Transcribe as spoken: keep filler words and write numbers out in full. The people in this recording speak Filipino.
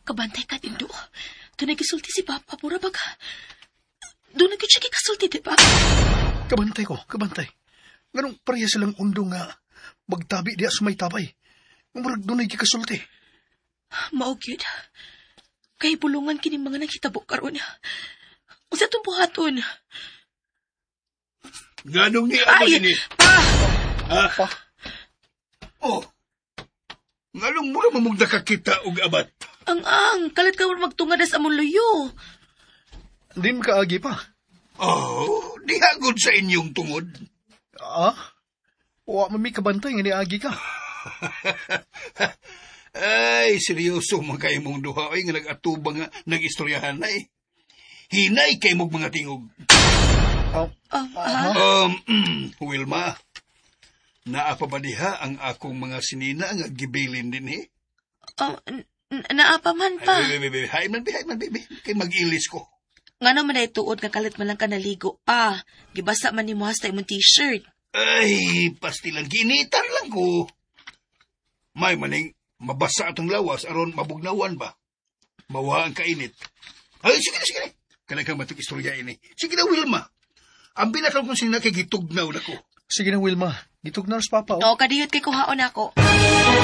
Kabantay ka, Dindo. Doon nagkisulti si Papa, pura baga. Doon nagkitsya kasulti, di ba? Kabantay ko, kabantay. Ganong pareha silang undong nga magtabi diya sa may tabay. Murag doon nagkikasulti. Maugyod. Kay bulungan kini mga nakitabo karon. Usa tong buhaton. Ganong ni amo ini. Pa! Ah, pa? Oh. Nganong mura mamong nakakita og abat? Ang ang, kalit ka magtungad sa among luyo. Di mo kaagi pa. Oh, dihagod sa inyong tungod. Ah? Wa mami kabantay nga niagi ka. Ay, seryoso man kayo mong duha ay nga nag-atubang nga nag-istoryahan na eh. Hinay kay mong mga tingog. Oh, Um, ah? Um, Wilma, naapa ba diha ang akong mga sinina nga gibilin din eh? uh, naapa man pa. Ay, bebe, hay man, hay man, bebe, kay mag-ilis ko. Nga naman ay tuod nga kalit man lang ka naligo. Pa, gibasa man ni mo hasta imong t-shirt. Ay, pastilan, ginitan lang ko. May maning mabasa atong lawas aron mabugnawan ba? Mawa ang kainit. Ay, sige na, sige na. Kanang kang matong istorya ini. Sige na, Wilma. Ang binakaw kong sinakigitugnaw na ko. Sige na, Wilma. Gitugnaw sa Papa. O, kadiyot kay kuhaon ako.